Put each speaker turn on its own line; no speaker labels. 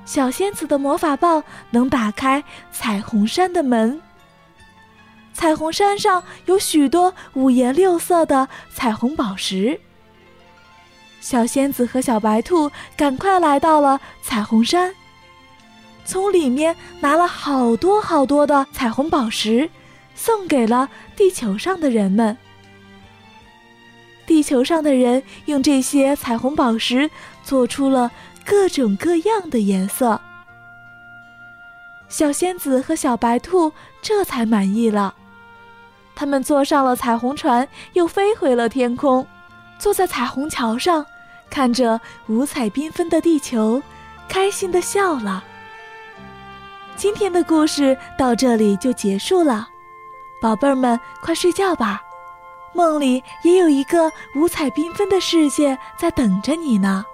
小仙子的魔法棒能打开彩虹山的门。彩虹山上有许多五颜六色的彩虹宝石。小仙子和小白兔赶快来到了彩虹山，从里面拿了好多好多的彩虹宝石，送给了地球上的人们。地球上的人用这些彩虹宝石做出了各种各样的颜色。小仙子和小白兔这才满意了，他们坐上了彩虹船，又飞回了天空，坐在彩虹桥上，看着五彩缤纷的地球，开心地笑了。今天的故事到这里就结束了，宝贝儿们快睡觉吧，梦里也有一个五彩缤纷的世界在等着你呢。